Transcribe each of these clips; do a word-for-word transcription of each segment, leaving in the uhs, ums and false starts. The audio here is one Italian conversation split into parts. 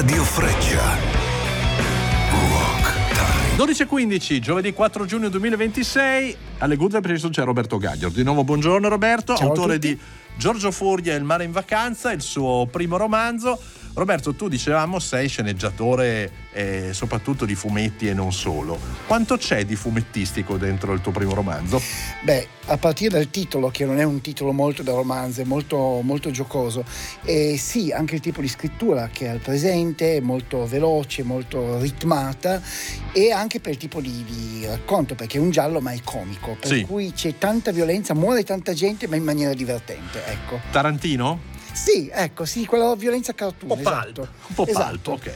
Radio Freccia. Rock Time. dodici e quindici, giovedì quattro giugno duemilaventisei. Alle Good Vibrations c'è Roberto Gaglior. Di nuovo buongiorno Roberto, Ciao autore di Giorgio Furia e Il mare in vacanza, il suo primo romanzo. Roberto, tu dicevamo sei sceneggiatore eh, soprattutto di fumetti e non solo. Quanto c'è di fumettistico dentro il tuo primo romanzo? Beh, a partire dal titolo, che non è un titolo molto da romanzo, è molto, molto giocoso, e sì, anche il tipo di scrittura che è al presente è molto veloce, molto ritmata, e anche per il tipo di, di racconto, perché è un giallo ma è comico, per Sì. cui c'è tanta violenza, muore tanta gente ma in maniera divertente, ecco. Tarantino? Sì, ecco, sì, quella violenza cartoon, Un po' esatto. palpo, un po' Esatto. palpo, ok.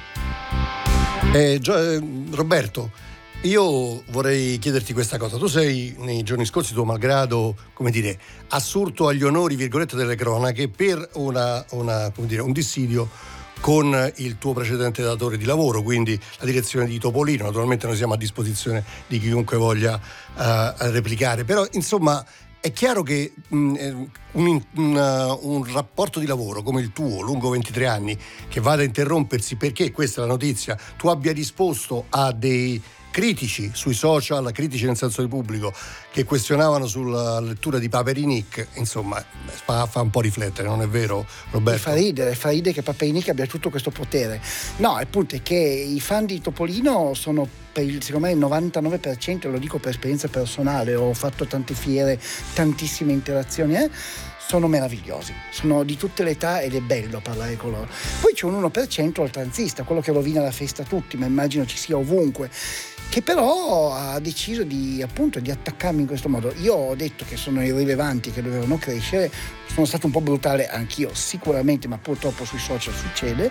Eh, Gio- eh, Roberto, io vorrei chiederti questa cosa. Tu sei, nei giorni scorsi, tuo malgrado, come dire, assurto agli onori, virgolette, delle cronache per una, una, come dire, un dissidio con il tuo precedente datore di lavoro, quindi la direzione di Topolino. Naturalmente noi siamo a disposizione di chiunque voglia uh, replicare, però insomma è chiaro che mh, un, un, un rapporto di lavoro come il tuo, lungo ventitré anni, che vada a interrompersi perché, questa è la notizia, tu abbia risposto a dei critici sui social, critici nel senso di pubblico, che questionavano sulla lettura di Paperinik, insomma, fa, fa un po' riflettere, non è vero, Roberto? Fa ridere, fa ridere che Paperinik abbia tutto questo potere. No, il punto è che i fan di Topolino sono, per il, secondo me, il novantanove per cento, lo dico per esperienza personale, ho fatto tante fiere, tantissime interazioni, eh? sono meravigliosi, sono di tutte le età ed è bello parlare con loro. Poi c'è un uno per cento oltranzista, quello che rovina la festa a tutti, ma immagino ci sia ovunque, che però ha deciso di, appunto, di attaccarmi in questo modo. Io ho detto che sono irrilevanti, che dovevano crescere, sono stato un po' brutale anch'io sicuramente, ma purtroppo sui social succede,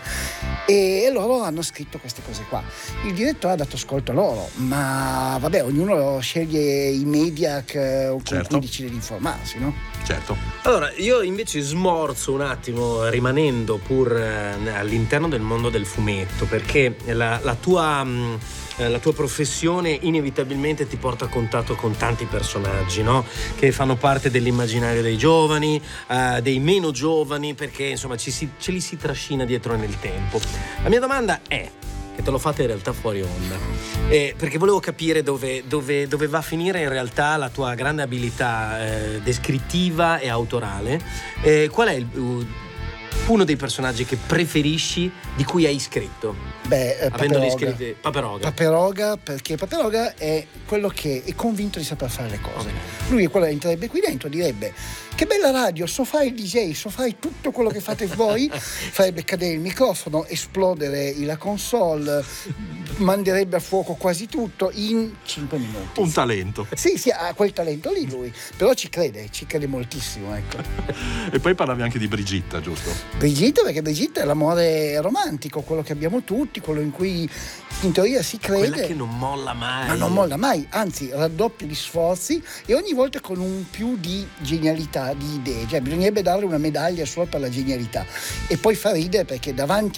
e loro hanno scritto queste cose qua. Il direttore ha dato ascolto a loro, ma vabbè, ognuno sceglie i media che, con Certo. cui decide di informarsi, no? Certo. Allora, io invece smorzo un attimo, rimanendo pur eh, all'interno del mondo del fumetto, perché la, la tua... Mh, la tua professione inevitabilmente ti porta a contatto con tanti personaggi, no? Che fanno parte dell'immaginario dei giovani, uh, dei meno giovani, perché insomma ci si, ce li si trascina dietro nel tempo. La mia domanda è, che te l'ho fatta in realtà fuori onda, eh, perché volevo capire dove, dove, dove va a finire in realtà la tua grande abilità eh, descrittiva e autorale. Eh, qual è il, uh, uno dei personaggi che preferisci, di cui hai scritto? Beh, eh, Avendoli Paperoga. scritti, Paperoga. Paperoga, perché Paperoga è quello che è convinto di saper fare le cose. Lui è quello che entrerebbe qui dentro, direbbe: che bella radio, so fare il D J, so fare tutto quello che fate voi, farebbe cadere il microfono, esplodere la console, manderebbe a fuoco quasi tutto in cinque minuti. Un talento. Sì, sì, ha quel talento lì lui, però ci crede, ci crede moltissimo, ecco. E poi parlavi anche di Brigitta, giusto? Brigitte, perché Brigitte è l'amore romantico, quello che abbiamo tutti, quello in cui in teoria si crede. Quella che non molla mai. Ma non molla mai, anzi raddoppia gli sforzi e ogni volta con un più di genialità, di idee. Cioè bisognerebbe darle una medaglia solo per la genialità. E poi fa ridere perché davanti